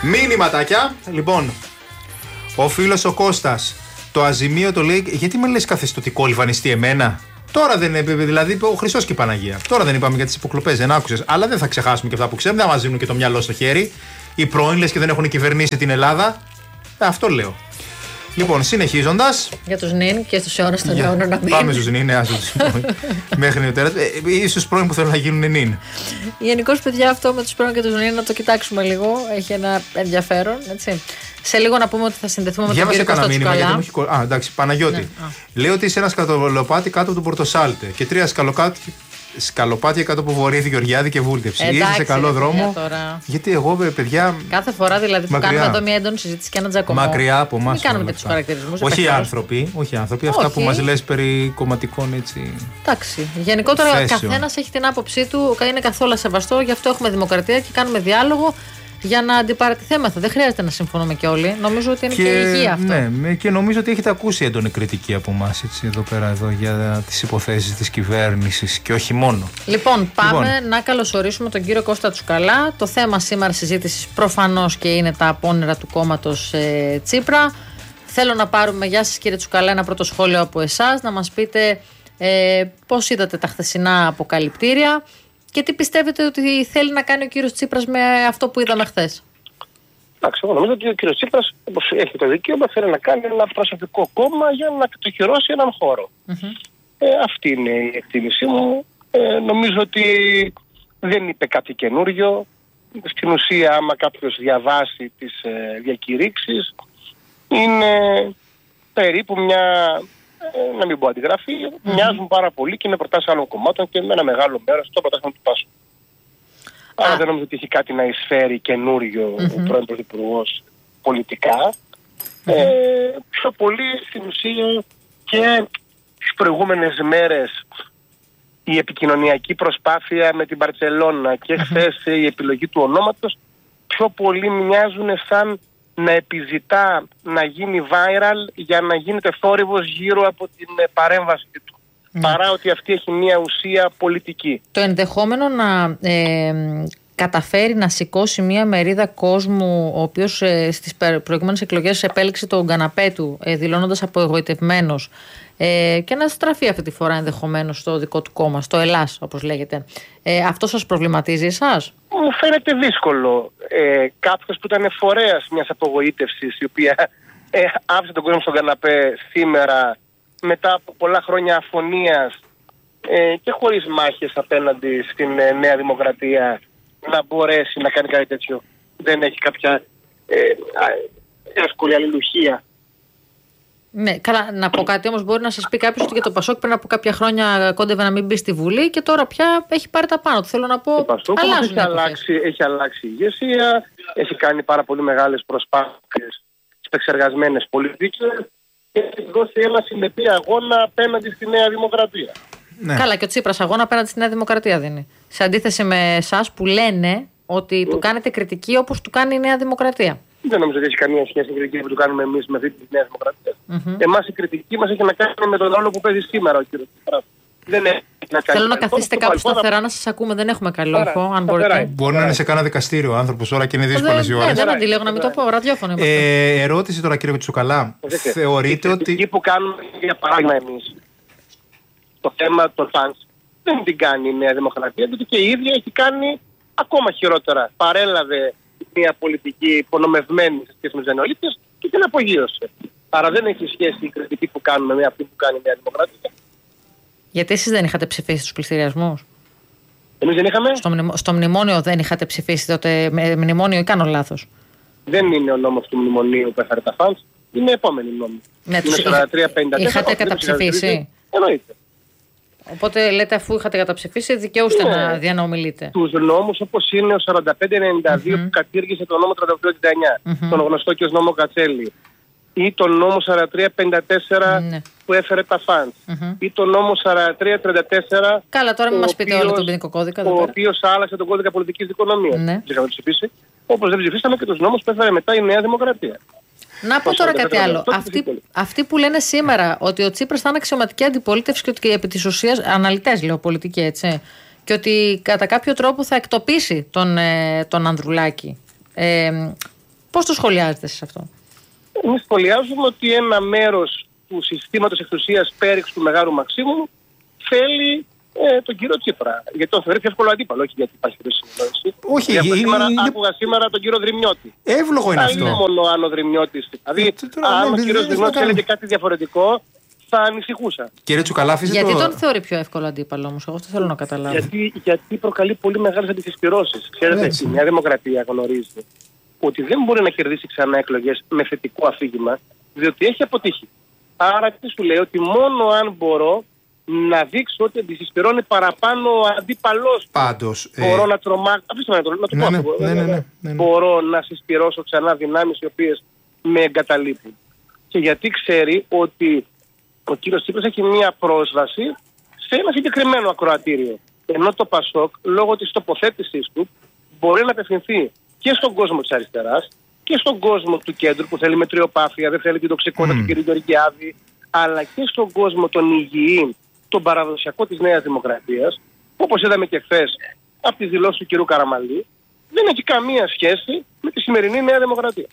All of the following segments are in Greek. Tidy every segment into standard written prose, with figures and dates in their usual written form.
Μήνυματάκια. Λοιπόν, ο φίλος ο Κώστας, το αζημίωτο λέει, γιατί με λες καθεστωτικό λιβανιστή εμένα? Τώρα δεν είναι, δηλαδή ο Χριστός και η Παναγία. Τώρα δεν είπαμε για τις υποκλοπές, δεν άκουσες. Αλλά δεν θα ξεχάσουμε και αυτά που ξέρουμε, δεν μας δίνουν και το μυαλό στο χέρι. Οι πρώην λες και δεν έχουν κυβερνήσει την Ελλάδα. Αυτό λέω. Λοιπόν, συνεχίζοντας. Για τους νυν και στους αιώνας των αιώνων να μην. Πάμε στους νυν, μέχρι το τέρα. Ή στους πρώην που θέλουν να γίνουν νυν. Γενικώς, παιδιά, αυτό με τους πρώην και τους νυν να το κοιτάξουμε λίγο. Έχει ένα ενδιαφέρον, έτσι. Σε λίγο να πούμε ότι θα συνδεθούμε με τον κύριο Κώστα Τσουκαλά. Α, εντάξει, Παναγιώτη. Ναι. Λέει ότι είσαι ένα σκαλοπάτι κάτω από τον Πορτοσάλτε και 3 σκαλοπάτια κάτω από Βορύδη, Γεωργιάδη και Βούλτευση. Είσαι σε καλό δρόμο. Γιατί εγώ, παιδιά. Κάθε φορά δηλαδή που κάνουμε εδώ μια έντονη συζήτηση και ένα τζακωμό. Μακριά από εμάς. Μην κάνουμε και τους χαρακτηρισμούς. Όχι οι άνθρωποι, αυτά που μας λες περί κομματικών έτσι. Εντάξει. Γενικότερα ο καθένας έχει την άποψή του, είναι καθόλου σεβαστό, γι' αυτό έχουμε δημοκρατία και κάνουμε διάλογο. Για να αντιπαρατηθέμεθα. Δεν χρειάζεται να συμφωνούμε και όλοι. Νομίζω ότι είναι και υγεία αυτό. Ναι, και νομίζω ότι έχετε ακούσει έντονη κριτική από εμάς εδώ για τις υποθέσεις της κυβέρνησης και όχι μόνο. Λοιπόν, πάμε να καλωσορίσουμε τον κύριο Κώστα Τσουκαλά. Το θέμα σήμερα συζήτησης προφανώς και είναι τα απόνερα του κόμματος Τσίπρα. Θέλω να πάρουμε, γεια σας κύριε Τσουκαλά, ένα πρώτο σχόλιο από εσάς, να μας πείτε πώς είδατε τα χθεσινά αποκαλυπτήρια. Και τι πιστεύετε ότι θέλει να κάνει ο κύριος Τσίπρας με αυτό που είδαμε χθες? Εντάξει, εγώ νομίζω ότι ο κύριος Τσίπρας, όπως έχει το δικαίωμα, θέλει να κάνει ένα προσωπικό κόμμα για να κατοχυρώσει έναν χώρο. Αυτή είναι η εκτίμησή μου. Νομίζω ότι δεν είπε κάτι καινούριο. Στην ουσία, άμα κάποιος διαβάσει τις διακηρύξεις, είναι περίπου μια... να μην πω αντιγραφή, μοιάζουν πάρα πολύ και με προτάσεις άλλων κομμάτων και με ένα μεγάλο μέρος των προτάσεων του Πάσου. Άρα δεν νομίζω ότι έχει κάτι να εισφέρει καινούριο ο πρώην Πρωθυπουργός πολιτικά. Πιο πολύ στην ουσία και τις προηγούμενες μέρες η επικοινωνιακή προσπάθεια με την Μπαρτσελώνα και χθες η επιλογή του ονόματος πιο πολύ μοιάζουν σαν να επιζητά να γίνει viral για να γίνεται θόρυβος γύρω από την παρέμβαση του. Παρά ότι αυτή έχει μια ουσία πολιτική. Το ενδεχόμενο να καταφέρει να σηκώσει μια μερίδα κόσμου, ο οποίος στις προηγούμενες εκλογές επέλεξε τον καναπέ του, δηλώνοντας απογοητευμένος, και να στραφεί αυτή τη φορά ενδεχομένως στο δικό του κόμμα, στο Ελλάς όπως λέγεται. Αυτό σας προβληματίζει εσάς? Μου φαίνεται δύσκολο. Κάποιος που ήταν φορέας μιας απογοήτευσης, η οποία άφησε τον κόσμο στον καναπέ σήμερα, μετά από πολλά χρόνια αφωνίας και χωρίς μάχες απέναντι στην Νέα Δημοκρατία, να μπορέσει να κάνει κάτι τέτοιο. Δεν έχει κάποια εύκολη αλληλουχία. Ναι, καλά, να πω κάτι όμως. Μπορεί να σας πει κάποιος ότι για το Πασόκ πριν από κάποια χρόνια κόντευε να μην μπει στη Βουλή και τώρα πια έχει πάρει τα πάνω του. Θέλω να πω. Το Πασόκ έχει αλλάξει η ηγεσία, έχει κάνει πάρα πολύ μεγάλες προσπάθειες στις επεξεργασμένες πολιτικές και έχει δώσει ένα συνεπή αγώνα απέναντι στη Νέα Δημοκρατία. Ναι. Καλά, και ο Τσίπρας αγώνα απέναντι στη Νέα Δημοκρατία δίνει. Σε αντίθεση με εσάς που λένε ότι του κάνετε κριτική όπως του κάνει η Νέα Δημοκρατία. Δεν νομίζω ότι έχει καμία σχέση η κριτική που του κάνουμε εμείς με αυτή τη Νέα Δημοκρατία. Εμάς η κριτική μας έχει να κάνει με τον ρόλο που παίζει σήμερα ο κύριος Τσίπρας. Δεν έχει να κάνει. Θέλω να καθίσετε κάπου σταθερά να σας ακούμε. Δεν έχουμε καλό ήχο, αν μπορείτε. Μπορεί να είναι σε κάνα δικαστήριο ο άνθρωπος τώρα και είναι δύσκολες οι ώρες. Δεν αντιλέγω να μην το πω. Ραδιόφωνο. Ερώτηση τώρα, κύριε Τσουκαλά. Θεωρείτε ότι. Η κριτική που κάνουμε, για παράδειγμα, εμείς, το θέμα των φανς, δεν την κάνει η Νέα Δημοκρατία, γιατί και η ίδια έχει κάνει ακόμα χειρότερα. Παρέλαβε μια πολιτική υπονομευμένη σε σχέση με τους νεολαίτες και την απογείωσε. Άρα δεν έχει σχέση η κριτική που κάνουμε με αυτή που κάνει η Νέα Δημοκρατία. Γιατί εσείς δεν είχατε ψηφίσει τους πληστηριασμούς? Εμείς δεν είχαμε. Στο μνημόνιο δεν είχατε ψηφίσει τότε? Μνημόνιο ή κάνω λάθος? Δεν είναι ο νόμος του μνημονίου που έφερε τα φανς. Είναι επόμενη νόμη. Ναι, είχατε καταψηφίσει? Εννοείται. Οπότε λέτε, αφού είχατε καταψηφίσει, δικαιούστε να διανομιλείτε. Τους νόμους όπως είναι ο 4592 που κατήργησε τον νόμο 3889, τον γνωστό και ως νόμο Κατσέλη, ή τον νόμο 4354 που έφερε τα φαντς, ή τον νόμο 4334. Καλά, τώρα μην μας πείτε όλο τον ποινικό κώδικα. Ο οποίος άλλαξε τον κώδικα πολιτικής δικονομίας. Δεν είχαμε ψηφίσει. Όπως δεν ψηφίσαμε και τους νόμους που έφερε μετά η Νέα Δημοκρατία. Να πω τώρα κάτι άλλο. Αυτοί που λένε σήμερα ότι ο Τσίπρας θα είναι αξιωματική αντιπολίτευση και ότι επί της ουσίας, αναλυτές λέω πολιτική έτσι, και ότι κατά κάποιο τρόπο θα εκτοπίσει τον Ανδρουλάκη. Πώς το σχολιάζετε σε αυτό? Εμείς σχολιάζουμε ότι ένα μέρος του συστήματος εξουσίας πέριξ του Μεγάλου Μαξίμου θέλει τον κύριο Τσίπρα. Γιατί τον θεωρεί πιο εύκολο αντίπαλο, όχι γιατί υπάρχει συνεννόηση. Όχι, άκουγα σήμερα τον κύριο Δρυμιώτη. Εύλογο είναι αυτό. Είναι μόνο αν ο Δρυμιώτης. Δηλαδή, αν ο κύριος Δρυμιώτης έλεγε κάτι διαφορετικό, θα ανησυχούσα. Κύριε Τσουκαλάφη, γιατί τον θεωρεί πιο εύκολο αντίπαλο όμως? Εγώ αυτό θέλω να καταλάβω. Γιατί προκαλεί πολύ μεγάλες αντισυσπυρώσεις. Ξέρετε, η Νέα Δημοκρατία γνωρίζει ότι δεν μπορεί να κερδίσει ξανά εκλογές με θετικό αφήγημα, διότι έχει αποτύχει. Άρα τι σου λέει, ότι μόνο αν μπορώ να δείξω ότι αντισυσπυρώνει παραπάνω ο αντίπαλος. Πάντως. Μπορώ να τρομάξω. Αφήστε να το πω. Ναι. Μπορώ να συσπυρώσω ξανά δυνάμεις οι οποίες με εγκαταλείπουν. Και γιατί ξέρει ότι ο κύριος Τσίπρας έχει μία πρόσβαση σε ένα συγκεκριμένο ακροατήριο. Ενώ το ΠΑΣΟΚ, λόγω της τοποθέτησής του, μπορεί να απευθυνθεί και στον κόσμο της αριστεράς και στον κόσμο του κέντρου που θέλει μετριοπάθεια, δεν θέλει την τοξικότητα του κ. Γεωργιάδη, αλλά και στον κόσμο των υγιειν, τον παραδοσιακό της Νέας Δημοκρατίας, που όπως είδαμε και χθες από τις δηλώσεις του κ. Καραμαλή, δεν έχει καμία σχέση με τη σημερινή Νέα Δημοκρατία.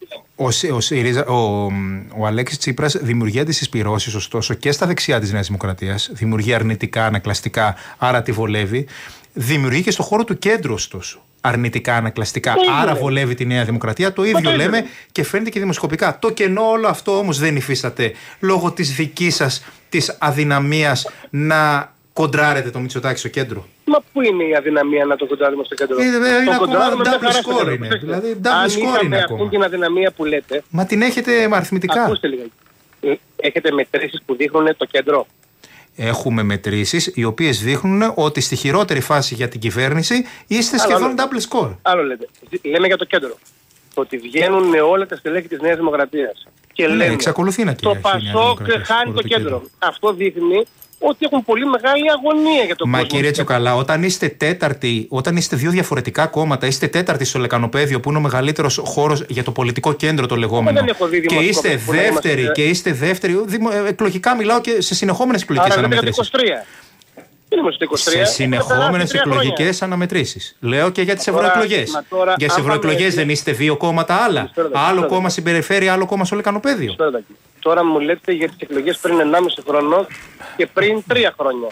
Ο Αλέξης Τσίπρας δημιουργεί αντισυσπυρώσεις, ωστόσο, και στα δεξιά της Νέας Δημοκρατίας. Δημιουργεί αρνητικά, ανακλαστικά, άρα τη βολεύει. Δημιουργεί και στο χώρο του κέντρου, ωστόσο. Αρνητικά, ανακλαστικά, άρα βολεύει τη Νέα Δημοκρατία. Το ίδιο λέμε και φαίνεται και δημοσκοπικά. Το κενό όλο αυτό όμως δεν υφίσταται λόγω της δικής σας της αδυναμίας να κοντράρετε το Μητσοτάκη στο κέντρο. Μα πού είναι η αδυναμία να το κοντράρουμε στο κέντρο? Είναι ακόμα double score είναι. Δηλαδή double score είναι ακόμα. Αυτή την αδυναμία που λέτε. Μα την έχετε αριθμητικά. Ακούστε λίγα. Έχετε μετρήσεις που δείχνουν το κέντρο? Έχουμε μετρήσεις οι οποίες δείχνουν ότι στη χειρότερη φάση για την κυβέρνηση είστε σχεδόν double score. Άλλο λέτε. Λέμε για το κέντρο. Ότι βγαίνουν όλα τα στελέχη της Νέας Δημοκρατίας και λένε εξακολουθεί να το ΠΑΣΟΚ χάνει το κέντρο. Αυτό δείχνει ότι έχουν πολύ μεγάλη αγωνία για το κόσμο. Μα κύριε Τσουκαλά, όταν είστε τέταρτη, όταν είστε δύο διαφορετικά κόμματα, είστε τέταρτη στο Λεκανοπαίδιο που είναι ο μεγαλύτερος χώρος για το πολιτικό κέντρο το λεγόμενο. Και είστε δεύτερη, εκλογικά μιλάω και σε συνεχόμενες εκλογικές αναμετρήσεις. Σε συνεχόμενες εκλογικές αναμετρήσεις. Λέω και για τις ευρωεκλογές. Για τις ευρωεκλογές δεν είστε δύο κόμματα άλλα? Άλλο κόμμα στην περιφέρεια, άλλο κόμμα στο Λεκανοπαίδιο. Τώρα μου λέτε για τις εκλογές πριν 1,5 χρόνο και πριν 3 χρόνια.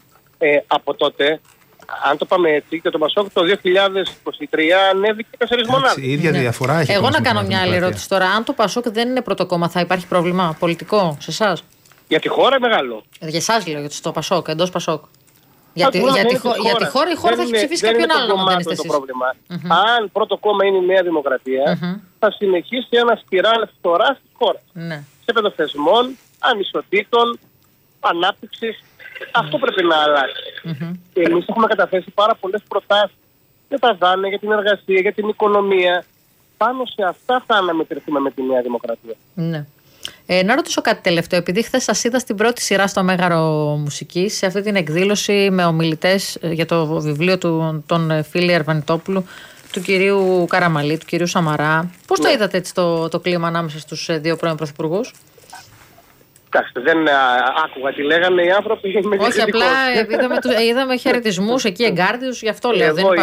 Από τότε, αν το πάμε έτσι, και το ΠΑΣΟΚ το 2023 ανέβηκε 4 μονάδες. Η ίδια διαφορά έχει. Εγώ να κάνω μια άλλη ερώτηση τώρα. Αν το ΠΑΣΟΚ δεν είναι πρώτο κόμμα, θα υπάρχει πρόβλημα πολιτικό σε εσάς? Για τη χώρα μεγάλο. Για εσάς λέω, για το ΠΑΣΟΚ, εντός ΠΑΣΟΚ. Για τη χώρα, η χώρα θα έχει ψηφίσει κάποιον άλλον. Δεν είναι το πρόβλημα. Αν πρώτο κόμμα είναι η Νέα Δημοκρατία, θα συνεχίσει ένα σπιράλ φθοράς της χώρας. Σε επίπεδο θεσμών, ανισοτήτων, ανάπτυξης. Αυτό πρέπει να αλλάξει. Εμείς έχουμε καταθέσει πάρα πολλές προτάσεις για τα δάνεια, για την εργασία, για την οικονομία. Πάνω σε αυτά θα αναμετρηθούμε με τη Νέα Δημοκρατία. Ναι. Να ρωτήσω κάτι τελευταίο, επειδή χθες σας είδα στην πρώτη σειρά στο Μέγαρο Μουσικής, σε αυτή την εκδήλωση με ομιλητές για το βιβλίο των Φίλη Αρβανιτόπουλου, του κυρίου Καραμαλή, του κυρίου Σαμαρά. Πώς το είδατε έτσι το κλίμα ανάμεσα στους δύο πρώην πρωθυπουργούς? Κοιτάξτε, δεν άκουγα τι λέγανε οι άνθρωποι. Όχι, απλά είδαμε χαιρετισμούς εκεί εγκάρδιους, γι' αυτό λέω. Εγώ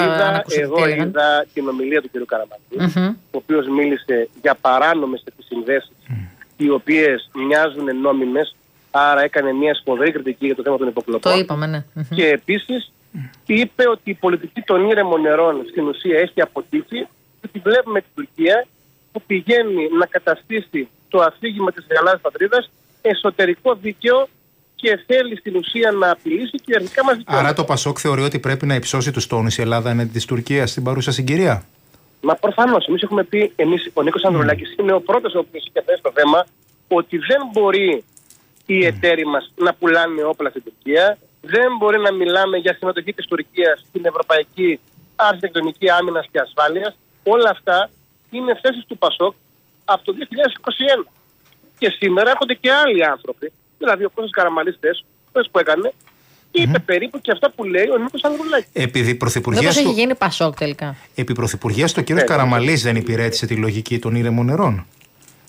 είδα την ομιλία του κυρίου Καραμαλή, ο οποίος μίλησε για παράνομες επισυνδέσεις, οι οποίες μοιάζουν νόμιμες, άρα έκανε μια σφοδρή κριτική για το θέμα των υποκλοπών. Το είπαμε, ναι. Και επίσης είπε ότι η πολιτική των ήρεμων νερών στην ουσία έχει αποτύχει, ότι βλέπουμε την Τουρκία που πηγαίνει να καταστήσει το αφήγημα της Γαλλάς πατρίδας εσωτερικό δίκαιο και θέλει στην ουσία να απειλήσει κυριαρχικά μας δικαιώματα. Άρα το ΠΑΣΟΚ θεωρεί ότι πρέπει να υψώσει τους τόνους η Ελλάδα εναντί της Τουρκίας στην παρούσα συγκυρία? Μα προφανώς. Εμείς έχουμε πει, ο Νίκος Ανδρουλάκης είναι ο πρώτος ο οποίος είχε θέσει το θέμα ότι δεν μπορεί οι εταίροι μας να πουλάνε όπλα στην Τουρκία, δεν μπορεί να μιλάμε για συμμετοχή της Τουρκίας στην Ευρωπαϊκή Αρχιτεκτονική Άμυνας και Ασφάλειας. Όλα αυτά είναι θέσεις του ΠΑΣΟΚ από το 2021. Και σήμερα έρχονται και άλλοι άνθρωποι, δηλαδή ο Κώστας Καραμαλής που έκανε, είπε περίπου και αυτά που λέει ο Νίκος Ανδρουλάκης. Επειδή πρωθυπουργίας έχει γίνει ΠΑΣΟΚ τελικά. Επί πρωθυπουργίας το κύριος Καραμαλής δεν υπηρέτησε τη λογική των ήρεμων νερών?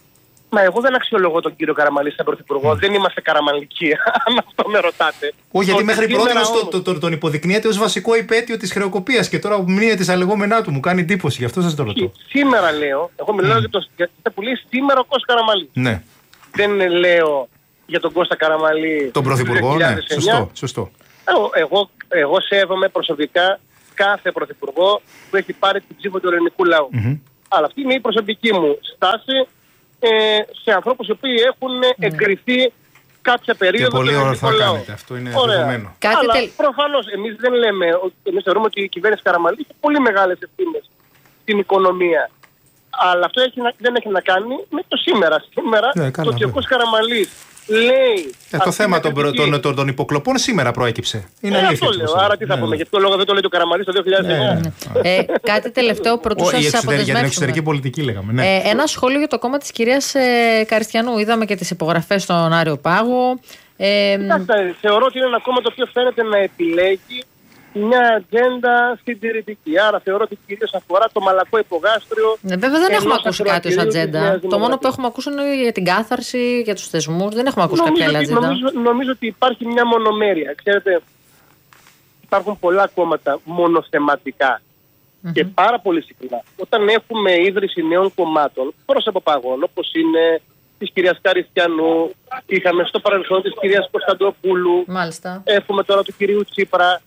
Μα εγώ δεν αξιολογώ τον κύριο Καραμανλή σαν πρωθυπουργό. Δεν είμαστε καραμανλικοί, αν αυτό με ρωτάτε. Όχι, γιατί μέχρι πρώτη τον υποδεικνύεται ως βασικό υπαίτιο της χρεοκοπίας και τώρα μνήεται στα λεγόμενά του. Μου κάνει εντύπωση, γι' αυτό σας το ρωτώ. Σήμερα λέω, εγώ μιλάω για αυτό που λέει σήμερα ο Κώστας Καραμανλής. Ναι. Δεν λέω για τον Κώστα Καραμανλή. Τον πρωθυπουργό, ναι. Σωστό. Εγώ σέβομαι προσωπικά κάθε πρωθυπουργό που έχει πάρει την ψήφο του ελληνικού λαού. Αλλά αυτή είναι η προσωπική μου στάση σε ανθρώπους οι οποίοι έχουν εγκριθεί κάποια περίοδο. Και πολύ ορθά κάνετε, αυτό είναι δεδομένο. Αλλά προφανώς εμείς δεν λέμε, εμείς θεωρούμε ότι η κυβέρνηση Καραμανλή έχει πολύ μεγάλες ευθύνες στην οικονομία. Αλλά αυτό δεν έχει να κάνει με το σήμερα. Σήμερα το ότι ο Κώστας Καραμανλής λέει. Το θέμα των υποκλοπών σήμερα προέκυψε. Είναι αλήθεια. Αυτό λέω. Άρα τι θα πούμε, για ποιο λόγο δεν το λέει το Καραμανλής το 2009. Κάτι τελευταίο πρωτού σας αποδεσμεύσουμε. Για την εξωτερική πολιτική λέγαμε. Ένα σχόλιο για το κόμμα της κυρίας Καριστιανού. Είδαμε και τις υπογραφές στον Άριο Πάγο. Θεωρώ ότι είναι ένα κόμμα το οποίο φαίνεται να επιλέγει μια ατζέντα συντηρητική. Άρα θεωρώ ότι κυρίως αφορά το μαλακό υπογάστριο. Βέβαια δεν έχουμε ακούσει κάτι ως ατζέντα. Το μόνο που έχουμε ακούσει είναι για την κάθαρση, για τους θεσμούς. Δεν έχουμε ακούσει κάποια άλλη ατζέντα. Νομίζω ότι υπάρχει μια μονομέρεια. Ξέρετε, υπάρχουν πολλά κόμματα μονοθεματικά και πάρα πολύ συχνά. Όταν έχουμε ίδρυση νέων κομμάτων προς αποπαγών, όπως είναι της κυρίας Καριστιανού, είχαμε στο παρελθόν της κυρίας Κωνσταντοπούλου, έχουμε τώρα του κυρίου Τσίπρα.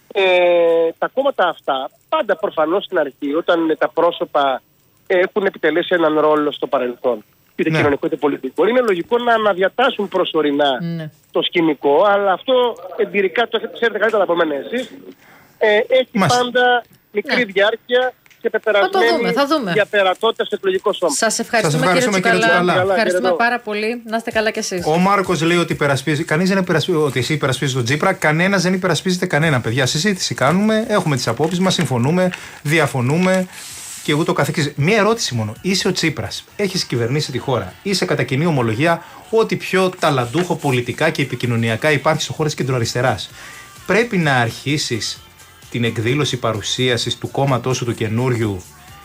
Τα κόμματα αυτά πάντα προφανώς στην αρχή, όταν τα πρόσωπα έχουν επιτελέσει έναν ρόλο στο παρελθόν, είτε κοινωνικό είτε πολιτικό, είναι λογικό να αναδιατάσσουν προσωρινά το σκηνικό, αλλά αυτό εμπειρικά το ξέρετε καλύτερα από μένα εσείς, έχει πάντα μικρή διάρκεια και πεπερασμένη για περατότητα στο εκλογικό σώμα. Σας ευχαριστούμε κύριε Τσουκαλά. Ευχαριστούμε πάρα πολύ. Να είστε καλά κι εσείς. Ο Μάρκος λέει ότι κανείς δεν υπερασπίζει, ότι εσύ υπερασπίζεις τον Τσίπρα, κανένας δεν υπερασπίζεται κανέναν. Παιδιά, συζήτηση κάνουμε, έχουμε τις απόψεις μας, συμφωνούμε, διαφωνούμε και ούτω καθεξής. Μία ερώτηση μόνο. Είσαι ο Τσίπρας, έχεις κυβερνήσει τη χώρα, είσαι κατά κοινή ομολογία ό,τι πιο ταλαντούχο πολιτικά και επικοινωνιακά υπάρχει στο χώρο της κεντροαριστεράς. Πρέπει να αρχίσεις την εκδήλωση παρουσίασης του κόμματός σου του καινούριου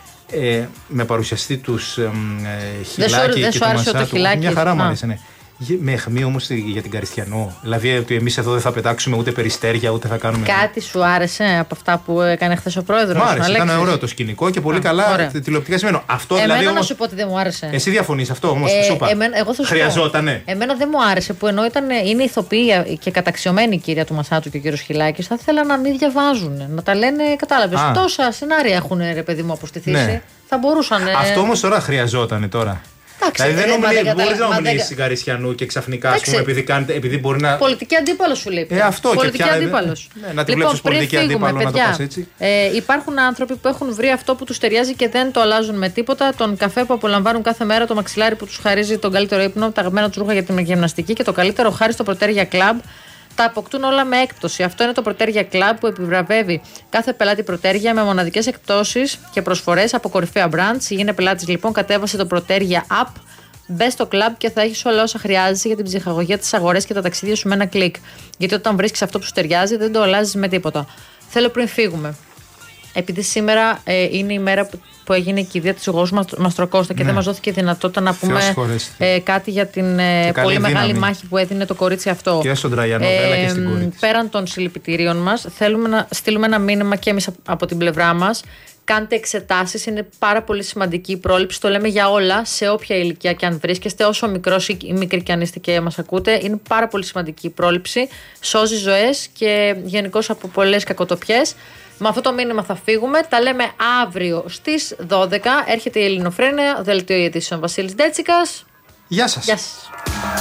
με παρουσιαστή τους Χιλάκη και του Μασάτου. Μια χαρά μου άρεσε, ναι. Με αιχμή όμως για την Καριστιανό. Δηλαδή ότι εμείς εδώ δεν θα πετάξουμε ούτε περιστέρια ούτε θα κάνουμε. Κάτι σου άρεσε από αυτά που έκανε χθες ο πρόεδρος? Μου άρεσε, ήταν ωραίο το σκηνικό και πολύ καλά τηλεοπτικά σημαίνω. Εμένα δηλαδή, να σου πω ότι δεν μου άρεσε. Εσύ διαφωνείς αυτό όμως? Εγώ θα σου χρειαζότανε. Εμένα δεν μου άρεσε που ενώ είναι ηθοποιοί και καταξιωμένοι η κυρία του Μασάτου και ο κύριος Χιλάκης, θα ήθελα να μην διαβάζουν. Να τα λένε, κατάλαβες. Τόσα σενάρια έχουν ρε παιδί μου αποστηθήσει. Θα μπορούσαν. Αυτό όμως τώρα χρειαζότανε τώρα. Δηλαδή δεν μπορεί να ομιλήσει Καριστιανού και ξαφνικά επειδή μπορεί να. Πολιτική αντίπαλο σου λέει. Αυτό πολιτική και αντίπαλο. Να τη βλέπει πολιτική αντίπαλο, να το πας έτσι. Υπάρχουν άνθρωποι που έχουν βρει αυτό που τους ταιριάζει και δεν το αλλάζουν με τίποτα. Τον καφέ που απολαμβάνουν κάθε μέρα, το μαξιλάρι που τους χαρίζει τον καλύτερο ύπνο, τα αγαπημένα τους ρούχα για την γυμναστική και το καλύτερο χάρη στο Προτέρια Club. Τα αποκτούν όλα με έκπτωση. Αυτό είναι το Προτέρια Club που επιβραβεύει κάθε πελάτη Προτέρια με μοναδικές εκπτώσεις και προσφορές από κορυφαία brands. Γίνε πελάτης λοιπόν, κατέβασε το Προτέρια App, μπε στο club και θα έχεις όλα όσα χρειάζεσαι για την ψυχαγωγία της αγορές και τα ταξίδια σου με ένα κλικ. Γιατί όταν βρίσκεις αυτό που σου ταιριάζει, δεν το αλλάζεις με τίποτα. Θέλω πριν φύγουμε. Επειδή σήμερα είναι η μέρα που έγινε η κηδεία της Γόγου Μαστροκώστα και δεν μας δόθηκε η δυνατότητα να πούμε κάτι για την πολύ μεγάλη μάχη που έδινε το κορίτσι αυτό. Και στον Τραγιανό και στην κόρη της. Πέραν των συλληπιτηρίων μας, θέλουμε να στείλουμε ένα μήνυμα και εμείς από την πλευρά μας. Κάντε εξετάσεις, είναι πάρα πολύ σημαντική η πρόληψη. Το λέμε για όλα, σε όποια ηλικία και αν βρίσκεστε, όσο μικρός ή μικρή κι αν είστε και μας ακούτε. Είναι πάρα πολύ σημαντική η πρόληψη. Σώζει ζωές και γενικώς από πολλές κακοτοπιές. Με αυτό το μήνυμα θα φύγουμε. Τα λέμε αύριο στις 12. Έρχεται η Ελληνοφρένεια, δελτίο ειδήσεων Βασίλης Ντέτσικας. Γεια σας. Γεια σας.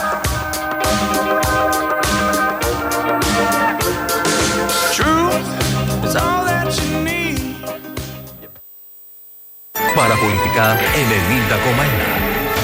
Παραπολιτικά 90,1.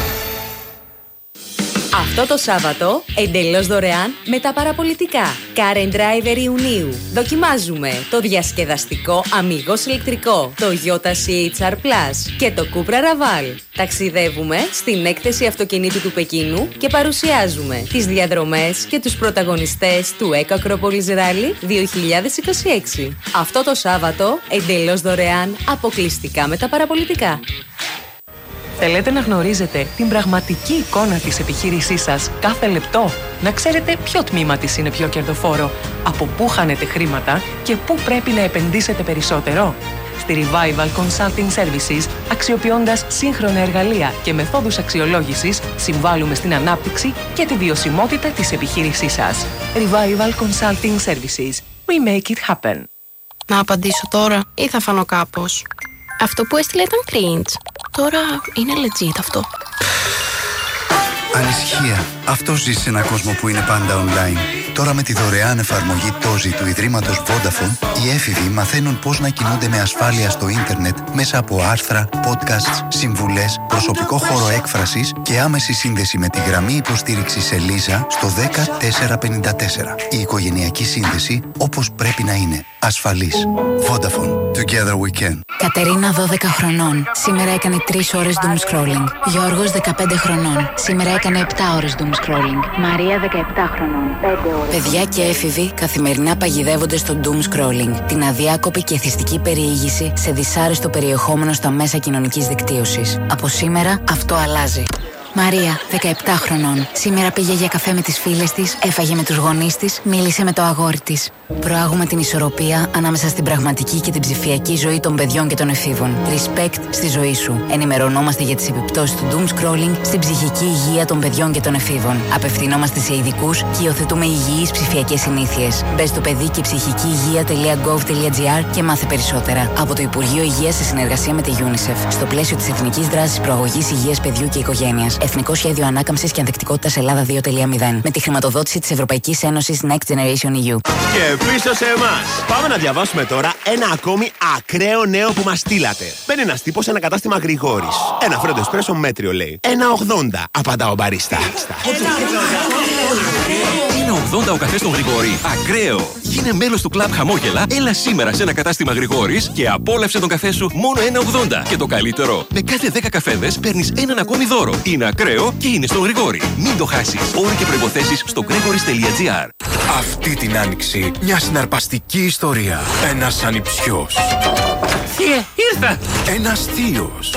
Αυτό το Σάββατο, εντελώς δωρεάν με τα παραπολιτικά. Car and Driver Ιουνίου. Δοκιμάζουμε το διασκεδαστικό αμιγώς ηλεκτρικό, το Toyota CHR Plus και το Cupra Raval. Ταξιδεύουμε στην έκθεση αυτοκινήτου του Πεκίνου και παρουσιάζουμε τις διαδρομές και τους πρωταγωνιστές του Eco Acropolis Rally 2026. Αυτό το Σάββατο, εντελώς δωρεάν, αποκλειστικά με τα παραπολιτικά. Θέλετε να γνωρίζετε την πραγματική εικόνα της επιχείρησής σας κάθε λεπτό? Να ξέρετε ποιο τμήμα της είναι πιο κερδοφόρο, από πού χάνετε χρήματα και πού πρέπει να επενδύσετε περισσότερο? Στη Revival Consulting Services, αξιοποιώντας σύγχρονα εργαλεία και μεθόδους αξιολόγησης, συμβάλλουμε στην ανάπτυξη και τη βιωσιμότητα της επιχείρησής σας. Revival Consulting Services. We make it happen. Να απαντήσω τώρα ή θα φανώ κάπως? Αυτό που έστειλε ήταν cringe. Τώρα είναι legit αυτό. Ανησυχία. Αυτό ζει σε έναν κόσμο που είναι πάντα online. Τώρα με τη δωρεάν εφαρμογή Tozi του Ιδρύματος Vodafone, οι έφηβοι μαθαίνουν πώς να κινούνται με ασφάλεια στο ίντερνετ μέσα από άρθρα, podcasts, συμβουλές, προσωπικό χώρο έκφρασης και άμεση σύνδεση με τη γραμμή υποστήριξης Ελίζα στο 10454. Η οικογενειακή σύνδεση όπως πρέπει να είναι. Ασφαλής. Vodafone. Together we can. Κατερίνα 12 χρονών. Σήμερα έκανε 3 ώρες doom scrolling. Γιώργος 15 χρονών. Σήμερα έκανε 7 ώρες doom scrolling. Μαρία 17 χρονών. 5 ώρες. Παιδιά και έφηβοι καθημερινά παγιδεύονται στο doom scrolling. Την αδιάκοπη και εθιστική περιήγηση σε δυσάρεστο περιεχόμενο στα μέσα κοινωνικής δικτύωσης. Από σήμερα αυτό αλλάζει. Μαρία, 17 χρονών. Σήμερα πήγε για καφέ με τις φίλες της, έφαγε με τους γονείς της, μίλησε με το αγόρι της. Προάγουμε την ισορροπία ανάμεσα στην πραγματική και την ψηφιακή ζωή των παιδιών και των εφήβων. Respect στη ζωή σου. Ενημερωνόμαστε για τις επιπτώσεις του doom scrolling στην ψυχική υγεία των παιδιών και των εφήβων. Απευθυνόμαστε σε ειδικούς και υιοθετούμε υγιείς ψηφιακές συνήθειες. Μπες στο παιδί και ψυχική υγεία.gov.gr και μάθε περισσότερα. Από το Υπουργείο Υγείας σε συνεργασία με τη UNICEF. Στο πλαίσιο της Εθνικής Δράσης Προαγωγής Υγείας Παιδιού και Οικογένειας. Εθνικό Σχέδιο Ανάκαμψης και Ανθεκτικότητας Ελλάδα 2.0. Με τη χρηματοδότηση της Ευρωπαϊκής Ένωσης Next Generation EU. Και πίσω σε εμάς. Πάμε να διαβάσουμε τώρα ένα ακόμη ακραίο νέο που μας στείλατε. Μπαίνει ένας τύπος σε ένα κατάστημα Γρηγόρης. Ένα φρέντο εσπρέσο μέτριο λέει. 1,80 απαντά ο μπαρίστα. 1,80 ο καφές στον Γρηγόρη. Ακραίο! Γίνε μέλος του κλαμπ Χαμόγελα, έλα σήμερα σε ένα κατάστημα Γρηγόρης και απόλαυσε τον καφέ σου μόνο 1,80. Και το καλύτερο, με κάθε 10 καφέδες παίρνεις έναν ακόμη δώρο. Είναι ακραίο και είναι στον Γρηγόρη. Μην το χάσεις. Όροι και προϋποθέσεις στο gregoris.gr. Αυτή την άνοιξη, μια συναρπαστική ιστορία. Ένας ανιψιός. Θείε, ήρθα! Ένας θείος.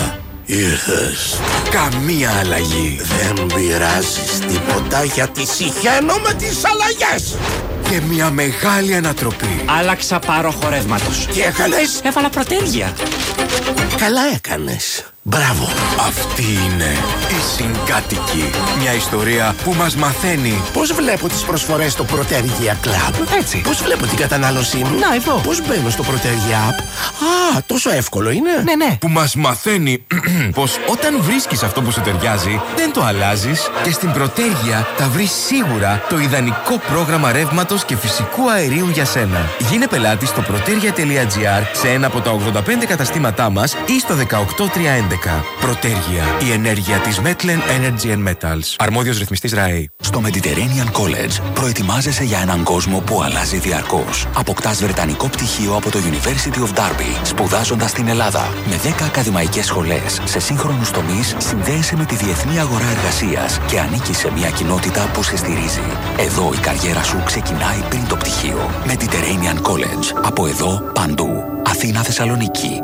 Ήρθες. Καμία αλλαγή. Δεν πειράζεις τίποτα γιατί συχαίνω με τις αλλαγές. Και μια μεγάλη ανατροπή. Άλλαξα πάρο χορεύματος. Τι έκανες? Έβαλα πρωτέργεια. Καλά έκανες. Μπράβο. Αυτή είναι η Συγκάτοικη. Μια ιστορία που μας μαθαίνει πώς βλέπω τις προσφορές στο Πρωτέργεια Club. Έτσι. Πώς βλέπω την κατανάλωσή μου. Να, εδώ. Πώς μπαίνω στο Πρωτέργεια App. Α, τόσο εύκολο είναι. Ναι. Που μας μαθαίνει πως όταν βρίσκεις αυτό που σου ταιριάζει, δεν το αλλάζεις και στην Πρωτέργεια θα βρεις σίγουρα το ιδανικό πρόγραμμα ρεύματος και φυσικού αερίου για σένα. Γίνε πελάτης στο protergia.gr σε ένα από τα 85 καταστήματά μας ή στο 18311. Πρωτέργεια. Η ενέργεια της Metlen Energy and Metals. Αρμόδιος ρυθμιστής ΡΑΕ. Στο Mediterranean College προετοιμάζεσαι για έναν κόσμο που αλλάζει διαρκώς. Αποκτάς βρετανικό πτυχίο από το University of Derby, σπουδάζοντας στην Ελλάδα. Με 10 ακαδημαϊκές σχολές σε σύγχρονους τομείς, συνδέεσαι με τη διεθνή αγορά εργασίας και ανήκεις σε μια κοινότητα που σε στηρίζει. Εδώ η καριέρα σου ξεκινάει πριν το πτυχίο. Mediterranean College. Από εδώ παντού. Αθήνα, Θεσσαλονίκη.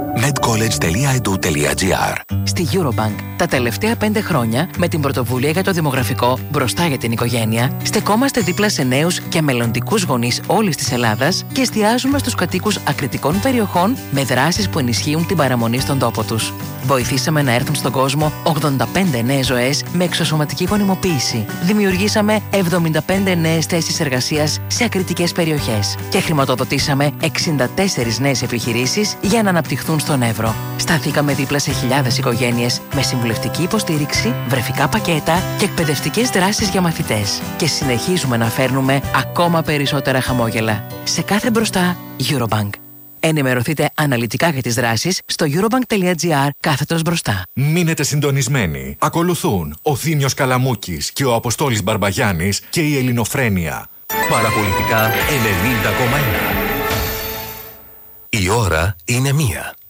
medcollege.edu.gr. Στη Eurobank τα τελευταία 5 χρόνια, με την πρωτοβουλία για το δημογραφικό μπροστά για την οικογένεια, στεκόμαστε δίπλα σε νέους και μελλοντικούς γονείς όλης της Ελλάδας και εστιάζουμε στους κατοίκους ακριτικών περιοχών με δράσεις που ενισχύουν την παραμονή στον τόπο τους. Βοηθήσαμε να έρθουν στον κόσμο 85 νέες ζωές με εξωσωματική γονιμοποίηση. Δημιουργήσαμε 75 νέες θέσεις εργασίας σε ακριτικές περιοχές και χρηματοδοτήσαμε 64 νέες επιχειρήσεις για να αναπτυχθούν στον Εύρο. Σταθήκαμε δίπλα σε χιλιάδες οικογένειες με συμβουλευτική υποστήριξη, βρεφικά πακέτα και εκπαιδευτικές δράσεις για μαθητές. Και συνεχίζουμε να φέρνουμε ακόμα περισσότερα χαμόγελα. Σε κάθε μπροστά, Eurobank. Ενημερωθείτε αναλυτικά για τις δράσεις στο eurobank.gr/μπροστά. Μείνετε συντονισμένοι. Ακολουθούν ο Θήμιος Καλαμούκης και ο Αποστόλης Μπαρμπαγιάννης και η Ελληνοφρένεια. Παραπολιτικά 90,1. Η ώρα είναι 1.